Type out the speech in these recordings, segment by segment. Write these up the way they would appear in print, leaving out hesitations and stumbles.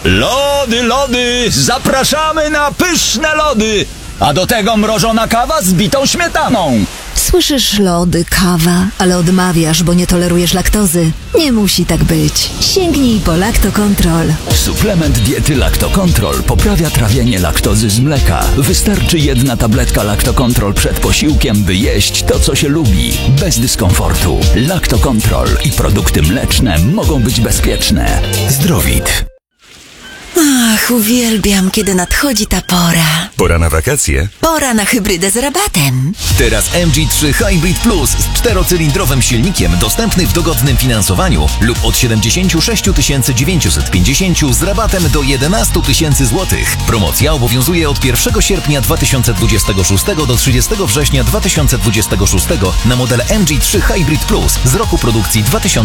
Lody, lody! Zapraszamy na pyszne lody! A do tego mrożona kawa z bitą śmietaną. Słyszysz, lody, kawa, ale odmawiasz, bo nie tolerujesz laktozy. Nie musi tak być. Sięgnij po Lactocontrol. Suplement diety Lactocontrol poprawia trawienie laktozy z mleka. Wystarczy jedna tabletka Lactocontrol przed posiłkiem, by jeść to, co się lubi. Bez dyskomfortu. Lactocontrol i produkty mleczne mogą być bezpieczne. Zdrowit. Ach, uwielbiam, kiedy nadchodzi ta pora. Pora na wakacje? Pora na hybrydę z rabatem. Teraz MG3 Hybrid Plus z 4-cylindrowym silnikiem dostępny w dogodnym finansowaniu lub od 76 950 z rabatem do 11 000 złotych. Promocja obowiązuje od 1 sierpnia 2026 do 30 września 2026 na model MG3 Hybrid Plus z roku produkcji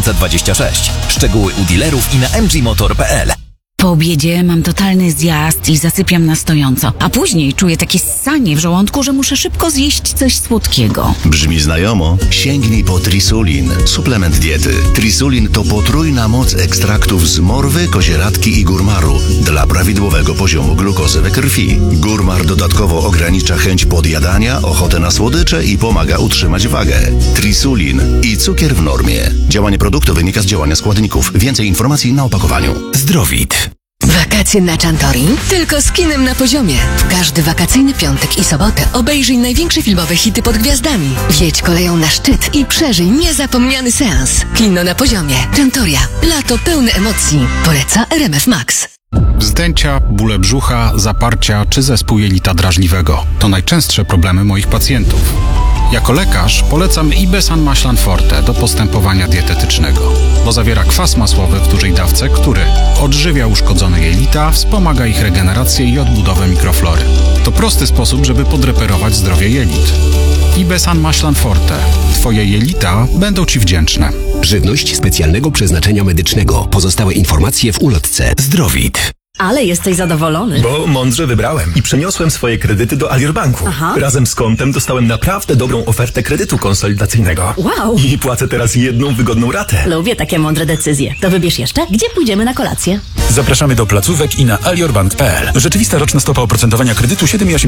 2026. Szczegóły u dealerów i na mgmotor.pl. Po obiedzie mam totalny zjazd i zasypiam na stojąco, a później czuję takie ssanie w żołądku, że muszę szybko zjeść coś słodkiego. Brzmi znajomo? Sięgnij po Trisulin, suplement diety. Trisulin to potrójna moc ekstraktów z morwy, kozieradki i górmaru dla prawidłowego poziomu glukozy we krwi. Górmar dodatkowo ogranicza chęć podjadania, ochotę na słodycze i pomaga utrzymać wagę. Trisulin i cukier w normie. Działanie produktu wynika z działania składników. Więcej informacji na opakowaniu. Zdrowit. Wakacje na Chantorin? Tylko z kinem na poziomie. W każdy wakacyjny piątek i sobotę obejrzyj największe filmowe hity pod gwiazdami. Wjedź koleją na szczyt i przeżyj niezapomniany seans. Kino na poziomie. Chantoria. Lato pełne emocji. Poleca RMF Max. Wzdęcia, bóle brzucha, zaparcia czy zespół jelita drażliwego to najczęstsze problemy moich pacjentów. Jako lekarz polecam Ibesan Maślan Forte do postępowania dietetycznego, bo zawiera kwas masłowy w dużej dawce, który odżywia uszkodzone jelita, wspomaga ich regenerację i odbudowę mikroflory. To prosty sposób, żeby podreperować zdrowie jelit. Ibesan Maślan Forte. Twoje jelita będą Ci wdzięczne. Żywność specjalnego przeznaczenia medycznego. Pozostałe informacje w ulotce. Zdrowit. Ale jesteś zadowolony. Bo mądrze wybrałem i przeniosłem swoje kredyty do Alior Banku. Aha. Razem z kontem dostałem naprawdę dobrą ofertę kredytu konsolidacyjnego. Wow! I płacę teraz jedną wygodną ratę. Lubię takie mądre decyzje. To wybierz jeszcze, gdzie pójdziemy na kolację. Zapraszamy do placówek i na aliorbank.pl. Rzeczywista roczna stopa oprocentowania kredytu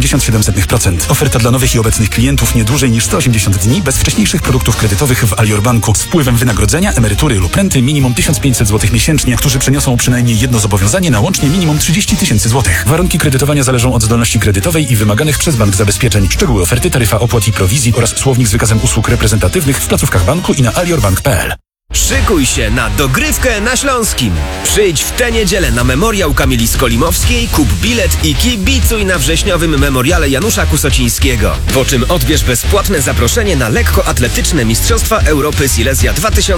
7,87%. Oferta dla nowych i obecnych klientów nie dłużej niż 180 dni bez wcześniejszych produktów kredytowych w Alior Banku z wpływem wynagrodzenia, emerytury lub renty minimum 1500 zł miesięcznie, którzy przeniosą przynajmniej jedno zobowiązanie na łącznie minimum 30 000 złotych. Warunki kredytowania zależą od zdolności kredytowej i wymaganych przez bank zabezpieczeń. Szczegóły oferty, taryfa opłat i prowizji oraz słownik z wykazem usług reprezentatywnych w placówkach banku i na aliorbank.pl. Szykuj się na dogrywkę na Śląskim. Przyjdź w tę niedzielę na memoriał Kamili Skolimowskiej, kup bilet i kibicuj na wrześniowym memoriale Janusza Kusocińskiego. Po czym odbierz bezpłatne zaproszenie na lekkoatletyczne Mistrzostwa Europy Silesia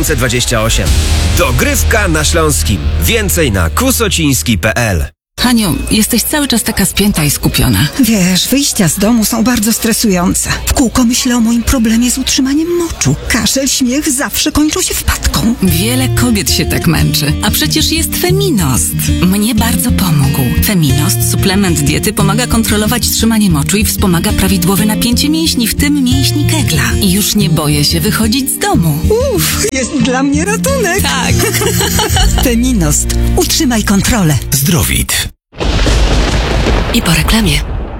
2028. Dogrywka na Śląskim. Więcej na kusociński.pl. Haniu, jesteś cały czas taka spięta i skupiona. Wiesz, wyjścia z domu są bardzo stresujące. W kółko myślę o moim problemie z utrzymaniem moczu. Kaszel, śmiech zawsze kończą się wpadką. Wiele kobiet się tak męczy. A przecież jest Feminost. Mnie bardzo pomógł. Feminost, suplement diety, pomaga kontrolować trzymanie moczu i wspomaga prawidłowe napięcie mięśni, w tym mięśni kegla. I już nie boję się wychodzić z domu. Jest dla mnie ratunek. Tak. Feminost. Utrzymaj kontrolę. Zdrowit. I po reklamie.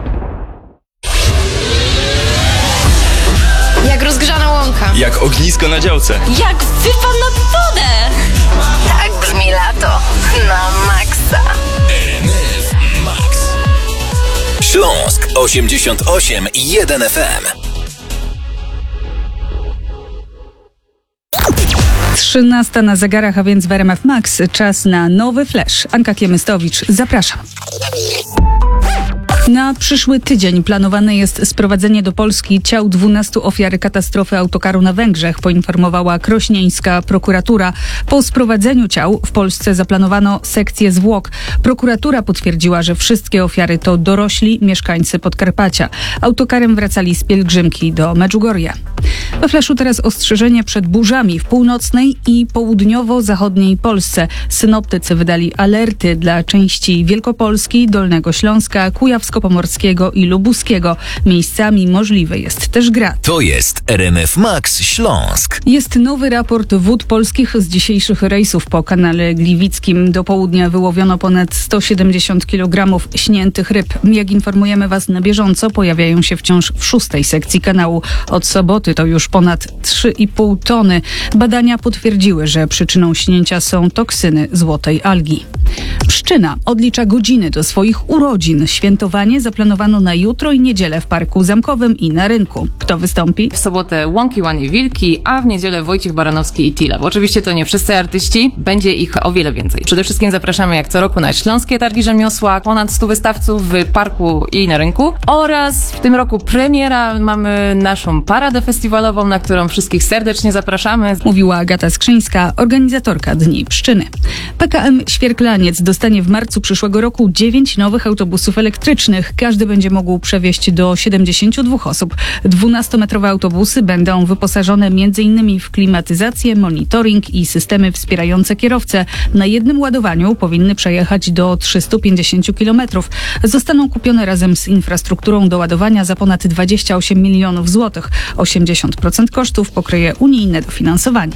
Jak rozgrzana łąka. Jak ognisko na działce. Jak wypad nad wodę. Tak brzmi lato. Na maksa. RMF Max. Śląsk 88 i 1 FM. 13 na zegarach, a więc w RMF Max czas na nowy flash. Anka Kiemystowicz, zapraszam. Na przyszły tydzień planowane jest sprowadzenie do Polski ciał 12 ofiar katastrofy autokaru na Węgrzech, poinformowała krośnieńska prokuratura. Po sprowadzeniu ciał w Polsce zaplanowano sekcję zwłok. Prokuratura potwierdziła, że wszystkie ofiary to dorośli mieszkańcy Podkarpacia. Autokarem wracali z pielgrzymki do Medjugorje. We flaszu teraz ostrzeżenie przed burzami w północnej i południowo-zachodniej Polsce. Synoptycy wydali alerty dla części Wielkopolski, Dolnego Śląska, Kujawsko kujawsko-pomorskiego i lubuskiego. Miejscami możliwy jest też grad. To jest RMF Max Śląsk. Jest nowy raport Wód Polskich z dzisiejszych rejsów po kanale Gliwickim. Do południa wyłowiono ponad 170 kg śniętych ryb. Jak informujemy Was na bieżąco, pojawiają się wciąż w 6. sekcji kanału. Od soboty to już ponad 3,5 tony. Badania potwierdziły, że przyczyną śnięcia są toksyny złotej algi. Pszczyna odlicza godziny do swoich urodzin. Świętowanie zaplanowano na jutro i niedzielę w Parku Zamkowym i na rynku. Kto wystąpi? W sobotę Łąki, Łanie, Wilki, a w niedzielę Wojciech Baranowski i Tila. Bo oczywiście to nie wszyscy artyści, będzie ich o wiele więcej. Przede wszystkim zapraszamy jak co roku na Śląskie Targi Rzemiosła, ponad 100 wystawców w parku i na rynku. Oraz w tym roku premiera, mamy naszą paradę festiwalową, na którą wszystkich serdecznie zapraszamy. Mówiła Agata Skrzyńska, organizatorka Dni Pszczyny. PKM Świerklaniec dostanie w marcu przyszłego roku 9 nowych autobusów elektrycznych. Każdy będzie mógł przewieźć do 72 osób. 12-metrowe autobusy będą wyposażone m.in. w klimatyzację, monitoring i systemy wspierające kierowcę. Na jednym ładowaniu powinny przejechać do 350 km. Zostaną kupione razem z infrastrukturą do ładowania za ponad 28 milionów złotych. 80% kosztów pokryje unijne dofinansowanie.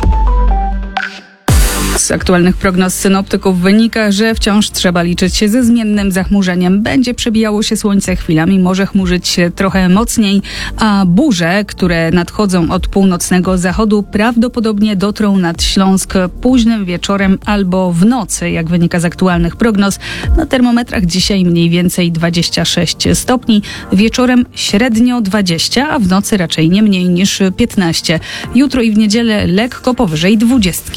Z aktualnych prognoz synoptyków wynika, że wciąż trzeba liczyć się ze zmiennym zachmurzeniem. Będzie przebijało się słońce, chwilami może chmurzyć się trochę mocniej, a burze, które nadchodzą od północnego zachodu, prawdopodobnie dotrą nad Śląsk późnym wieczorem albo w nocy, jak wynika z aktualnych prognoz. Na termometrach dzisiaj mniej więcej 26 stopni, wieczorem średnio 20, a w nocy raczej nie mniej niż 15. Jutro i w niedzielę lekko powyżej 20.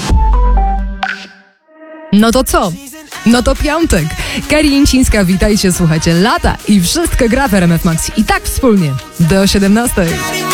No to co? No to piątek. Kari Jęcińska, witajcie, słuchajcie, lata i wszystko gra w RMF Max. I tak wspólnie do 17.